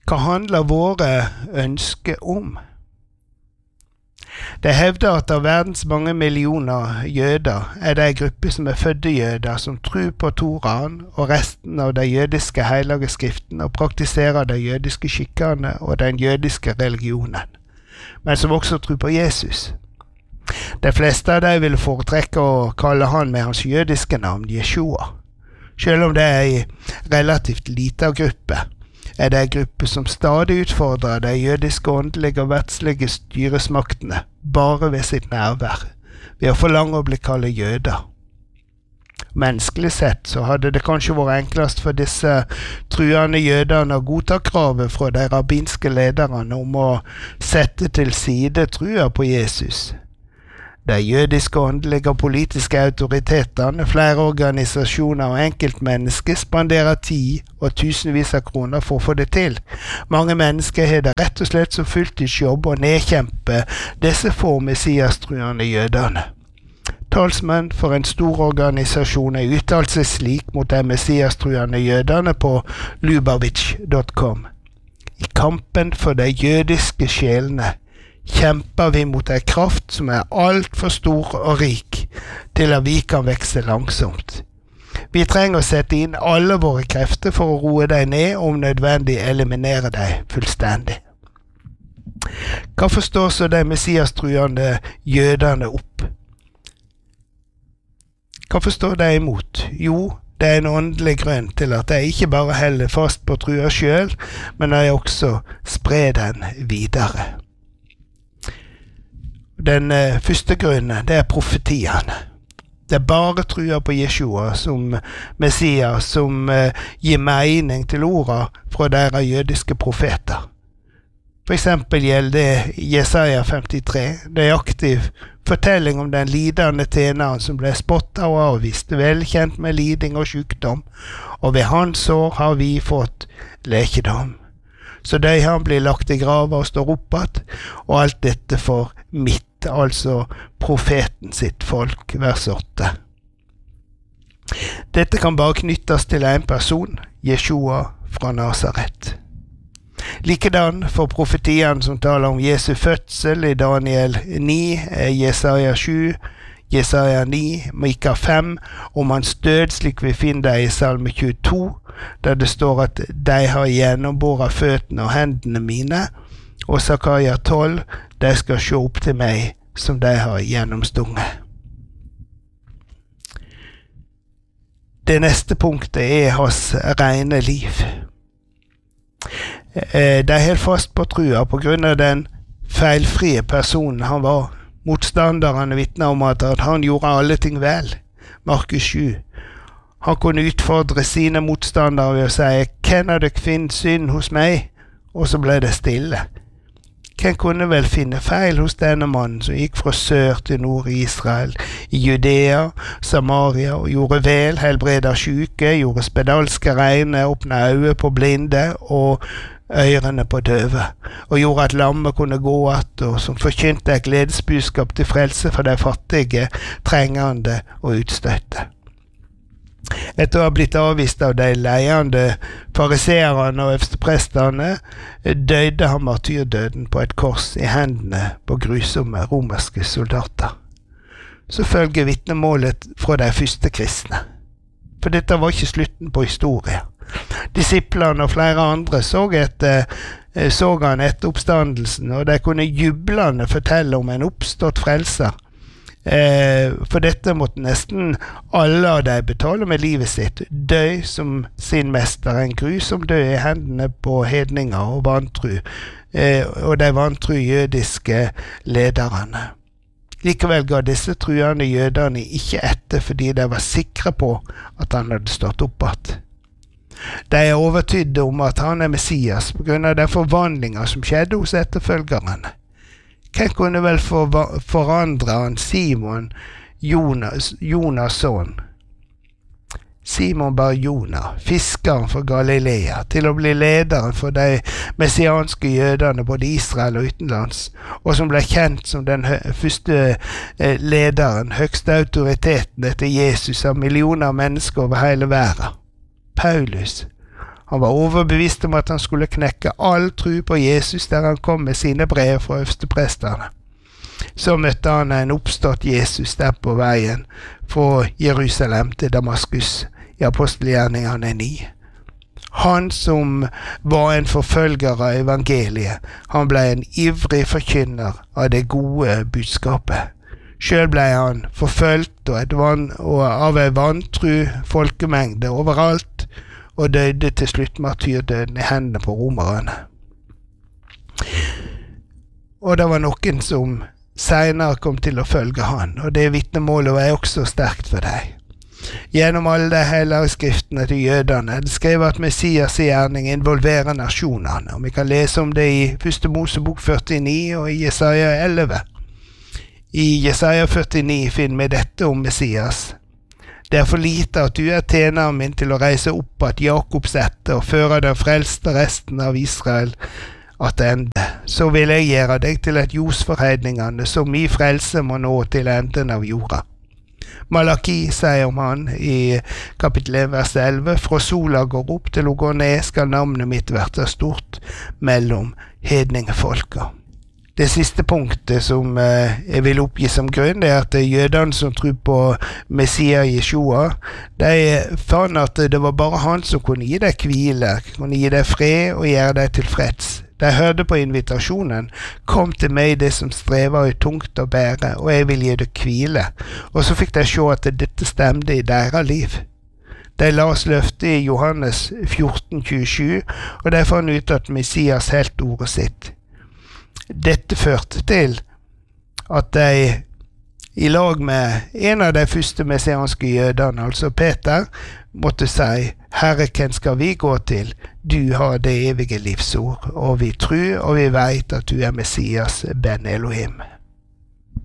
Hva handler våre ønsker om? Det hevder at av verdens mange millioner jøder det en gruppe som fødte jøder som tror på Toraen og resten av de jødiske hellige skriftene og praktiserer de jødiske skikkene og den jødiske religionen, men som også tror på Jesus. De fleste av dem ville foretrekke å kalle han med hans jødiske navn Jeshua. Selv om det en relativt liten gruppe, det en gruppe som stadig utfordrer de jødiske åndelige og verdslige styresmaktene bare ved sitt nærvær, ved å forlange å bli kallet jøder. Menneskelig sett så hadde det kanskje vært enklest for disse truende jødene å godta kravet fra de rabbinske lederne om å sette til side trua på Jesus. De jødiske åndelige og politiske autoritetene, flere organisasjoner og enkeltmennesker spanderer tid og tusenvis av kroner for å få det til. Mange mennesker har det rett og slett som fulltidsjobb å nedkjempe disse få messiastruende jødene. Talsmenn for en stor organisasjon uttalt seg slik mot de messiastruende jødene på Lubavitch.com. I kampen for de jødiske sjelene kjemper vi mot en kraft som alt for stor og rik til at vi kan vekse langsomt. Vi trenger å sette inn alle våre krefter for å roe dem ned og om nødvendig eliminere dem fullstendig. Hva forstår så de messiastruende jødene opp? Hva forstår de imot? Jo, det en åndelig grunn til at de ikke bare holder fast på trua selv, men de også sprer den videre. Den første grunnen, det profetiene. Det bare trua på Jeshua som Messias, som gir mening til ordene fra deres jødiske profeter. For eksempel gjelder det Jesaja 53, det aktiv fortelling om den lidende tjeneren som ble spottet og avvist, velkjent med liding og sykdom, og ved hans sår har vi fått lekedom. Så de han blir lagt i grava og står oppad, og alt dette for mitt, altså profeten sitt folk, vers 8. Dette kan bare knyttes til en person, Jeshua fra Nazaret. Likedan for profetien som taler om Jesu fødsel i Daniel 9, Jesaja 7, Jesaja 9, Mika 5, om hans død slik vi finner det i Salme 22, der det står at de har gjennomboret føttene og hendene mine, og Zakaria 12, de skal se opp til meg som de har gjennomstunget. Det neste punktet hans rene liv. De helt fast på trua på grunn av den feilfrie personen han var. Motstanderne vitner om at han gjorde alle ting vel. Markus 7. Han kunne utfordre sine motstandere ved å si, «Hvem av dere finner synd hos meg?» Og så ble det stille. Hvem kunne vel finne feil hos denne mannen som gikk fra sør til nord i Israel, i Judea, Samaria, og gjorde vel, helbreder syke, gjorde spedalske reine, åpnet øyne på blinde og ørene på døve, og gjorde at lammet kunne gå att, og som forkynte et gledesbudskap til frelse for de fattige, trengende og utstøtte. Etter å ha blitt avvist av de ledende fariseerne og øversteprestene, døde han martyrdøden på et kors i hendene på grusomme romerske soldater. Så følger vitnemålet fra de første kristne. For dette var ikke slutten på historien. Disiplene og flere andre så han etter oppstandelsen, og de kunne jublende fortelle om en oppstått frelser. For dette måtte nesten alle av dem betale med livet sitt, dø som sin mester, en grusom død i hendene på hedninger og vantru, og de vantru jødiske lederne. Likevel ga disse truende jødene ikke etter fordi de var sikre på at han hadde stått opp igjen. De overtydde om at han Messias på grunn av den forvandlinger som skjedde hos etterfølgerne. Hvem kunne vel forandre han Simon, Jonas sønn? Simon bar Jona, fiskeren fra Galilea, til å bli lederen for de messianske jødene både i Israel og utenlands, og som ble kjent som den første lederen, høgste autoriteten etter Jesus av millioner av mennesker over hele verden. Paulus, Han var overbevist om at han skulle knekke all tro på Jesus der han kom med sine brev fra øversteprestene. Så møtte han en oppstått Jesus der på veien fra Jerusalem til Damaskus i apostelgjerningene 9. Han som var en forfølger av evangeliet, han ble en ivrig forkynner av det gode budskapet. Selv ble han forfølgt av en vantru folkemengde overalt, og døde til slutt martyrdøden i hendene på romerne. Og det var noen som senere kom til å følge han, og det vitnemålet var også sterkt for deg. Gjennom alle de hellige skriftene til jødene det skrevet at Messias gjerning involverer nasjonene, og vi kan lese om det i 1. Mosebok 49 og i Jesaja 11. I Jesaja 49 finner vi dette om Messias. Det for lite at du tjeneren min til å reise opp at Jakobs ætte og føre den frelste resten av Israel attende. Så vil jeg gjøre deg til et ljos for heidningene, som i frelse må nå til enden av jorda. Malaki sier om han i kapittel 1 vers 11, fra sola går opp til å gå ned skal navnet mitt være stort mellom hedningefolka. Det siste punktet som jeg vil oppgi som grunn, det at jødene som tror på Messias Jeshua, de fann at det var bare han som kunne gi deg hvile, kunne gi deg fred og gjøre deg tilfreds. De hørte på invitasjonen, kom til meg det som strever i tungt å bære, og jeg vil gi deg hvile. Og så fikk de se at dette stemte i deres liv. De las løftet i Johannes 14:27, og de fann ut at Messias helt ordet sitt. Dette førte til at de i lag med en av de første messianske jødene, altså Peter, måtte si, Herre, hvem skal vi gå til? Du har det evige livsord, og vi tror og vi vet at du Messias, Ben Elohim.